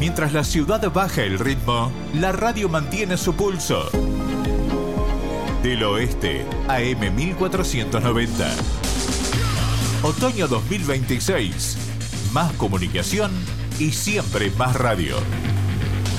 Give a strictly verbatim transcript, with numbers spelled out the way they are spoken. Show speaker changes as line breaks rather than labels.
Mientras la ciudad baja el ritmo, la radio mantiene su pulso. Del Oeste, A M mil cuatrocientos noventa. Otoño dos mil veintiséis. Más comunicación y siempre más radio.